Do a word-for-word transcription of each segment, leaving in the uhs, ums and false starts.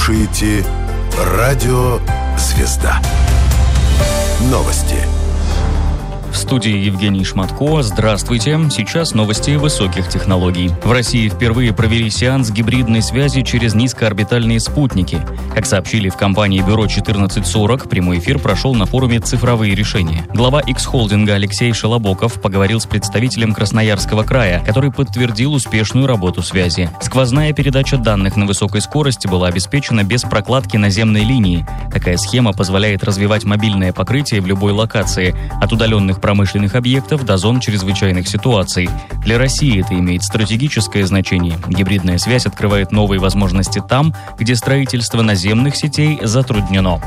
слушаете «Радио Звезда». Новости. В студии Евгений Шматко. Здравствуйте. Сейчас новости высоких технологий. В России впервые провели сеанс гибридной связи через низкоорбитальные спутники. Как сообщили в компании Бюро четырнадцать сорок, прямой эфир прошел на форуме «Цифровые решения». Глава X-холдинга Алексей Шелобоков поговорил с представителем Красноярского края, который подтвердил успешную работу связи. Сквозная передача данных на высокой скорости была обеспечена без прокладки наземной линии. Такая схема позволяет развивать мобильное покрытие в любой локации, от удаленных промышленных объектов до зон чрезвычайных ситуаций. Для России это имеет стратегическое значение. Гибридная связь открывает новые возможности там, где строительство наземных сетей затруднено.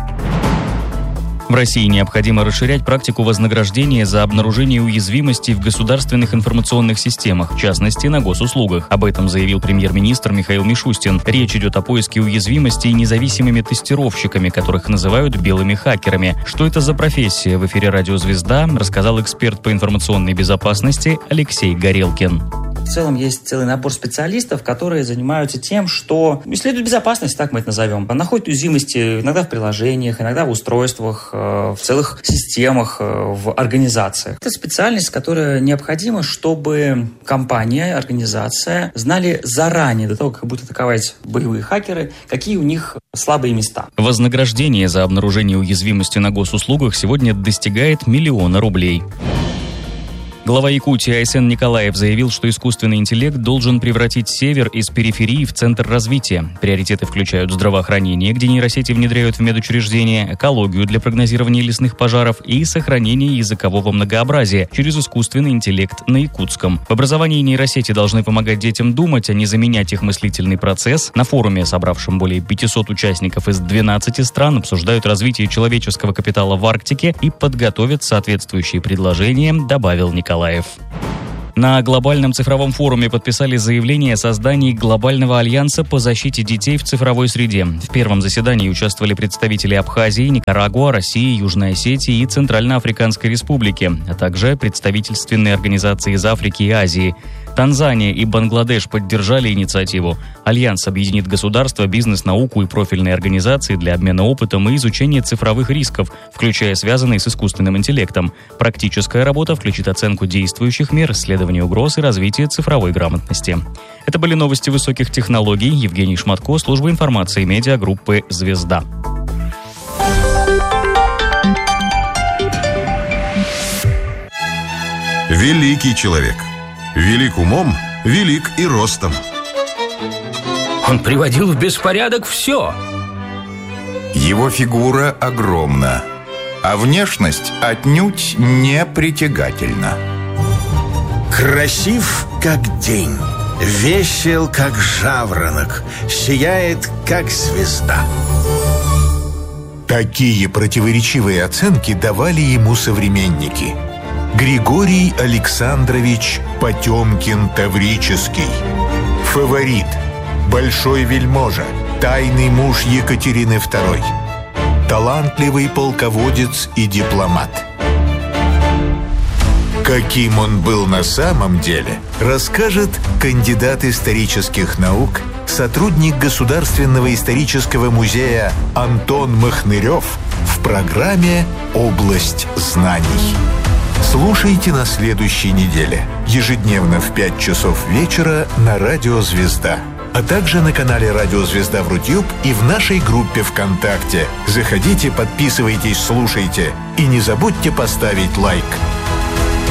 В России необходимо расширять практику вознаграждения за обнаружение уязвимостей в государственных информационных системах, в частности, на госуслугах. Об этом заявил премьер-министр Михаил Мишустин. Речь идет о поиске уязвимостей независимыми тестировщиками, которых называют белыми хакерами. Что это за профессия? В эфире «Радио Звезда» рассказал эксперт по информационной безопасности Алексей Горелкин. В целом есть целый набор специалистов, которые занимаются тем, что исследуют безопасность, так мы это назовем. Находят уязвимости иногда в приложениях, иногда в устройствах, в целых системах, в организациях. Это специальность, которая необходима, чтобы компания, организация знали заранее, до того, как будут атаковать боевые хакеры, какие у них слабые места. Вознаграждение за обнаружение уязвимости на госуслугах сегодня достигает миллиона рублей. Глава Якутии Айсен Николаев заявил, что искусственный интеллект должен превратить север из периферии в центр развития. Приоритеты включают здравоохранение, где нейросети внедряют в медучреждения, экологию для прогнозирования лесных пожаров и сохранение языкового многообразия через искусственный интеллект на якутском. В образовании нейросети должны помогать детям думать, а не заменять их мыслительный процесс. На форуме, собравшем более пятисот участников из двенадцати стран, обсуждают развитие человеческого капитала в Арктике и подготовят соответствующие предложения, добавил Николаев. Николаев. На глобальном цифровом форуме подписали заявление о создании глобального альянса по защите детей в цифровой среде. В первом заседании участвовали представители Абхазии, Никарагуа, России, Южной Осетии и Центральноафриканской Республики, а также представительственные организации из Африки и Азии. Танзания и Бангладеш поддержали инициативу. Альянс объединит государства, бизнес, науку и профильные организации для обмена опытом и изучения цифровых рисков, включая связанные с искусственным интеллектом. Практическая работа включит оценку действующих мер, исследование угроз и развитие цифровой грамотности. Это были новости высоких технологий. Евгений Шматко, служба информации медиагруппы «Звезда». Великий человек. Велик умом, велик и ростом. Он приводил в беспорядок все. Его фигура огромна, а внешность отнюдь не притягательна. Красив, как день, весел, как жаворонок, сияет, как звезда. Такие противоречивые оценки давали ему современники. Григорий Александрович Потемкин-Таврический. Фаворит, большой вельможа, тайный муж Екатерины второй. Талантливый полководец и дипломат. Каким он был на самом деле, расскажет кандидат исторических наук, сотрудник Государственного исторического музея Антон Махнырев в программе «Область знаний». Слушайте на следующей неделе, ежедневно в пять часов вечера на Радио Звезда, а также на канале Радио Звезда в Рутюб и в нашей группе ВКонтакте. Заходите, подписывайтесь, слушайте и не забудьте поставить лайк.